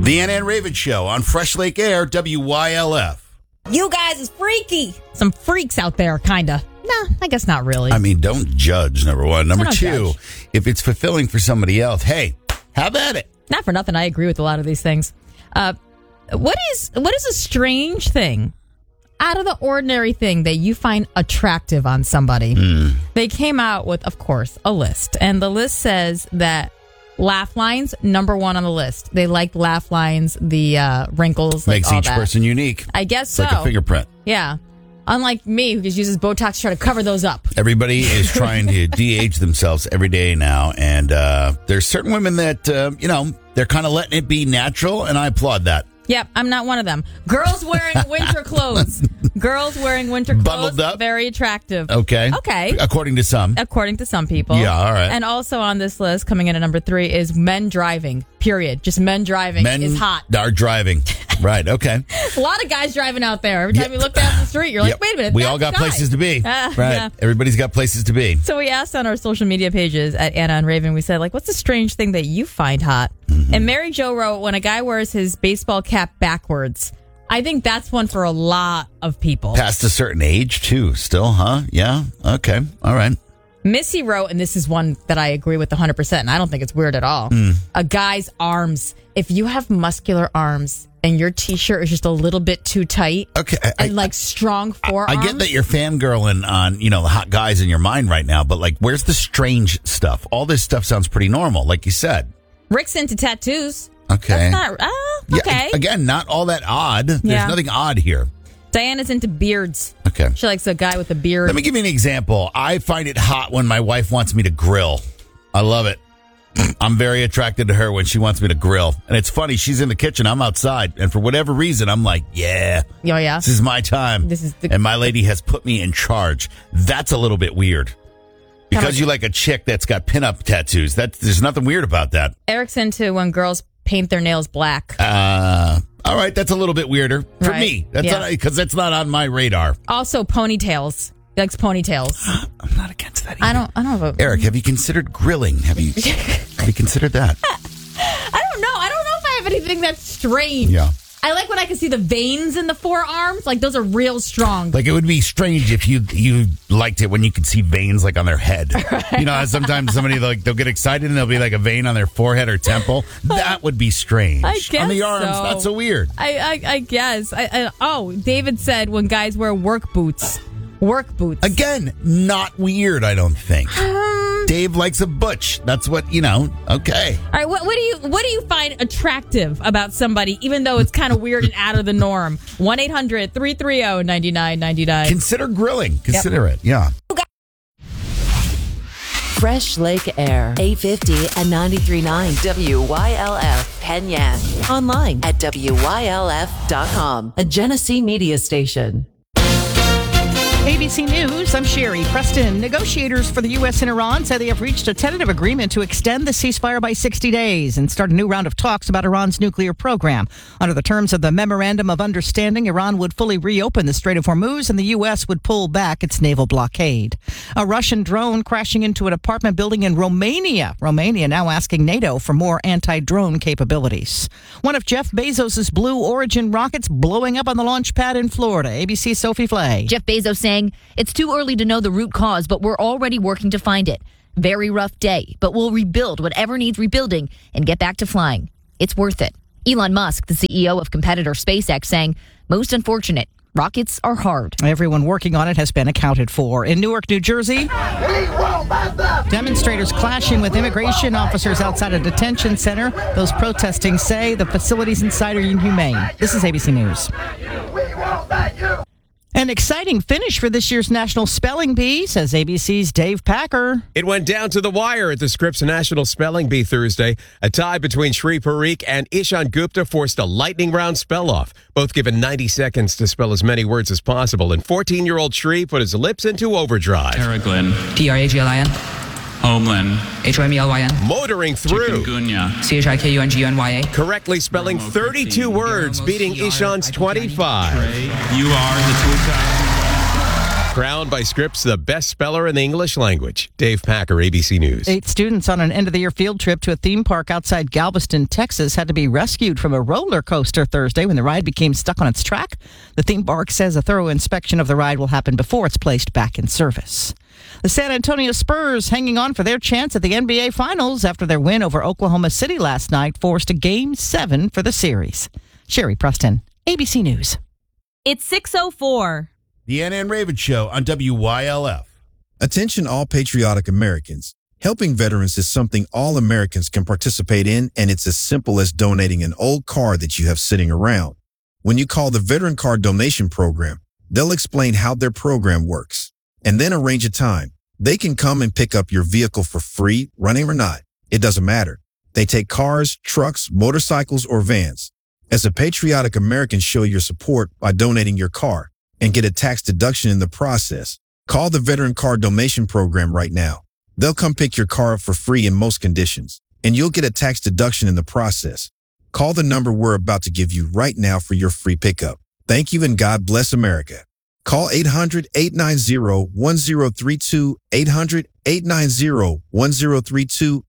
The Anna and Raven Show on Fresh Lake Air, WYLF. You guys is freaky. Some freaks out there, kind of. No, I guess not really. I mean, don't judge, number one. Number two, judge. If it's fulfilling for somebody else, hey, have at it. Not for nothing, I agree with a lot of these things. What is a strange thing, out of the ordinary thing that you find attractive on somebody? They came out with, of course, a list. And the list says that laugh lines, number one on the list. They like laugh lines, the wrinkles. Makes all each that. person unique. I guess It's so. like a fingerprint. Yeah. Unlike me, who just uses Botox to try to cover those up. Everybody is trying to de-age themselves every day now. And there's certain women that, they're kind of letting it be natural. And I applaud that. Yep, I'm not one of them. Girls wearing winter clothes. Girls wearing winter clothes. Bundled up. Very attractive. Okay. According to some. According to some people. Yeah, all right. And also on this list, coming in at number 3, is men driving. Period. Just men driving is hot. Are driving. Right, okay. A lot of guys driving out there. Every time you look down the street, you're like, wait a minute. We all got places to be. Right. Yeah. Everybody's got places to be. So we asked on our social media pages at Anna and Raven, we said, what's the strange thing that you find hot? Mm-hmm. And Mary Jo wrote, when a guy wears his baseball cap backwards. I think that's one for a lot of people. Past a certain age, too, still, huh? Yeah, okay, all right. Missy wrote, and this is one that I agree with 100%, and I don't think it's weird at all. A guy's arms. If you have muscular arms and your T-shirt is just a little bit too tight, and strong forearms. I get that you're fangirling on, the hot guys in your mind right now, but where's the strange stuff? All this stuff sounds pretty normal, like you said. Rick's into tattoos. Okay. That's not, okay. Yeah, again, not all that odd. There's nothing odd here. Diana's into beards. Okay. She likes a guy with a beard. Let me give you an example. I find it hot when my wife wants me to grill. I love it. I'm very attracted to her when she wants me to grill. And it's funny, she's in the kitchen, I'm outside. And for whatever reason, I'm like, yeah. Oh, yeah? This is my time. And my lady has put me in charge. That's a little bit weird. Because you like a chick that's got pinup tattoos. There's nothing weird about that. Eric's into when girls paint their nails black. All right, that's a little bit weirder for me. That's because that's not on my radar. Also, ponytails. He likes ponytails. I'm not against that either. I don't know. Eric, have you considered grilling? Have you considered that? I don't know. I don't know if I have anything that's strange. Yeah. I like when I can see the veins in the forearms. Those are real strong. It would be strange if you liked it when you could see veins on their head. Right. Sometimes somebody they'll get excited and there'll be a vein on their forehead or temple. That would be strange. I guess on the arms, so. not so weird. I guess. David said when guys wear work boots. Work boots. Again, not weird, I don't think. Dave likes a butch. That's what, okay. All right, what do you find attractive about somebody, even though it's kind of weird and out of the norm? 1-800-330-9999. Consider grilling. Consider it, yeah. Fresh Lake Air, 850 and 93.9 WYLF Penyan. Online at WYLF.com. A Genesee media station. ABC News, I'm Sherry Preston. Negotiators for the U.S. and Iran say they have reached a tentative agreement to extend the ceasefire by 60 days and start a new round of talks about Iran's nuclear program. Under the terms of the Memorandum of Understanding, Iran would fully reopen the Strait of Hormuz and the U.S. would pull back its naval blockade. A Russian drone crashing into an apartment building in Romania. Romania now asking NATO for more anti-drone capabilities. One of Jeff Bezos' Blue Origin rockets blowing up on the launch pad in Florida. ABC Sophie Flay. Jeff Bezos saying, it's too early to know the root cause, but we're already working to find it. Very rough day, but we'll rebuild whatever needs rebuilding and get back to flying. It's worth it. Elon Musk, the CEO of competitor SpaceX, saying, most unfortunate, rockets are hard. Everyone working on it has been accounted for. In Newark, New Jersey, demonstrators clashing with immigration officers outside a detention center. Those protesting say the facilities inside are inhumane. This is ABC News. An exciting finish for this year's National Spelling Bee, says ABC's Dave Packer. It went down to the wire at the Scripps National Spelling Bee Thursday. A tie between Shri Parikh and Ishan Gupta forced a lightning round spell-off. Both given 90 seconds to spell as many words as possible, and 14-year-old Shri put his lips into overdrive. Paraglin. P-R-A-G-L-I-N. Homeland. H-O-M-E-L-Y-N. Motoring through. Chikungunya. C-H-I-K-U-N-G-U-N-Y-A. Correctly spelling 32 words, beating Ishan's 25. You are the 2000. crowned by Scripps the best speller in the English language. Dave Packer, ABC News. 8 students on an end-of-the-year field trip to a theme park outside Galveston, Texas, had to be rescued from a roller coaster Thursday when the ride became stuck on its track. The theme park says a thorough inspection of the ride will happen before it's placed back in service. The San Antonio Spurs hanging on for their chance at the NBA Finals after their win over Oklahoma City last night forced a Game 7 for the series. Sherry Preston, ABC News. It's 6:04. The Ann and Raven Show on WYLF. Attention all patriotic Americans. Helping veterans is something all Americans can participate in, and it's as simple as donating an old car that you have sitting around. When you call the Veteran Car Donation Program, they'll explain how their program works and then arrange a time. They can come and pick up your vehicle for free, running or not. It doesn't matter. They take cars, trucks, motorcycles, or vans. As a patriotic American, show your support by donating your car and get a tax deduction in the process. Call the Veteran Car Donation Program right now. They'll come pick your car up for free in most conditions, and you'll get a tax deduction in the process. Call the number we're about to give you right now for your free pickup. Thank you, and God bless America. Call 800-890-1032, 800-890-1032,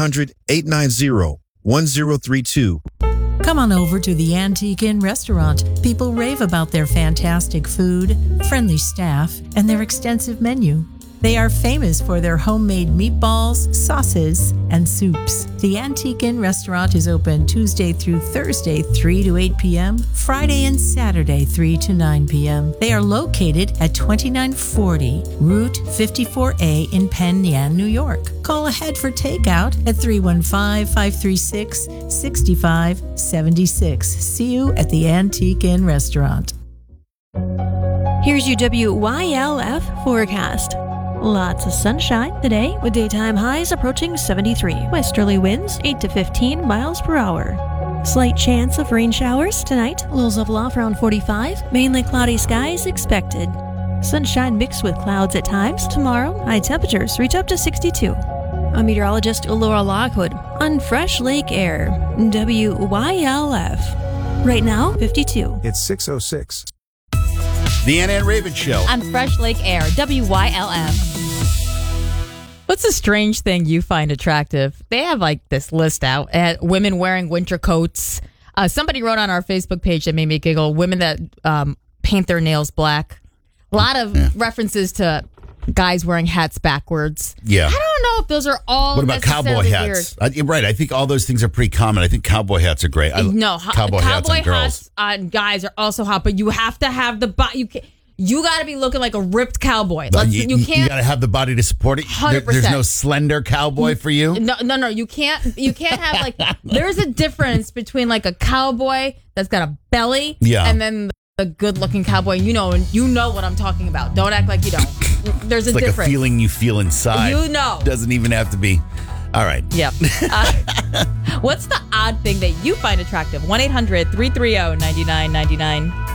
800-890-1032. Come on over to the Antique Inn restaurant. People rave about their fantastic food, friendly staff, and their extensive menu. They are famous for their homemade meatballs, sauces, and soups. The Antique Inn restaurant is open Tuesday through Thursday, 3 to 8 p.m., Friday and Saturday, 3 to 9 p.m. They are located at 2940 Route 54A in Penn Yan, New York. Call ahead for takeout at 315-536-6576. See you at the Antique Inn restaurant. Here's your WYLF forecast. Lots of sunshine today with daytime highs approaching 73. Westerly winds 8 to 15 miles per hour. Slight chance of rain showers tonight. Lows of low around 45. Mainly cloudy skies expected. Sunshine mixed with clouds at times. Tomorrow, high temperatures reach up to 62. I'm meteorologist Laura Lockwood on Fresh Lake Air, WYLF. Right now, 52. It's 6:06. The Ann and Raven Show on Fresh Lake Air, WYLF. What's a strange thing you find attractive? They have like this list out at women wearing winter coats. Somebody wrote on our Facebook page that made me giggle. Women that paint their nails black. A lot of references to guys wearing hats backwards. Yeah. I don't know if those are all. What about cowboy hats? Right. I think all those things are pretty common. I think cowboy hats are great. No, cowboy hats on girls. On guys are also hot, but you have to have the body. You got to be looking like a ripped cowboy. You can't. You got to have the body to support it. 100%. There's no slender cowboy for you. No. You can't have like. There's a difference between like a cowboy that's got a belly, and then the good-looking cowboy. You know what I'm talking about. Don't act like you don't. There's a difference. Like a feeling you feel inside. You know. Doesn't even have to be. All right. Yep. What's the odd thing that you find attractive? 1-800-330-9999.